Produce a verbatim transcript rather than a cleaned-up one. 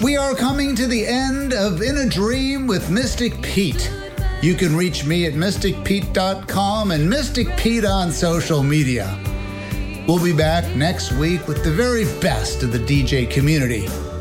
We are coming to the end of In a Dream with Mystic Pete. You can reach me at mystic pete dot com and Mystic Pete on social media. We'll be back next week with the very best of the D J community.